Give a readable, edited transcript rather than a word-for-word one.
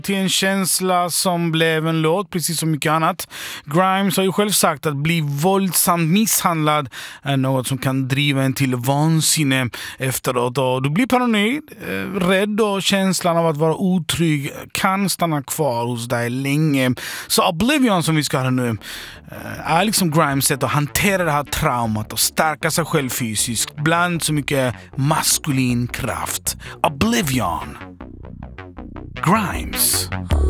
till en känsla som blev en låt, precis som mycket annat. Grimes har ju själv sagt att bli våldsamt misshandlad är något som kan driva en till vansinne efteråt. Och du blir paranoid, rädd, och känslan av att vara otrygg kan stanna kvar hos dig länge. Så Oblivion, som vi ska höra nu, är liksom Grimes sätt att hantera det här traumat och stärka sig själv fysiskt bland så mycket maskulin kraft. Oblivion. Grimes.